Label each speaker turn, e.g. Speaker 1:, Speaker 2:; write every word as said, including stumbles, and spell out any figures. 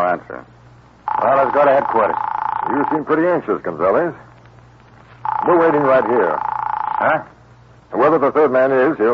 Speaker 1: answer. Well, let's go to headquarters.
Speaker 2: You seem pretty anxious, Gonzalez. We're waiting right here.
Speaker 1: Huh?
Speaker 2: Whoever the third man is, he'll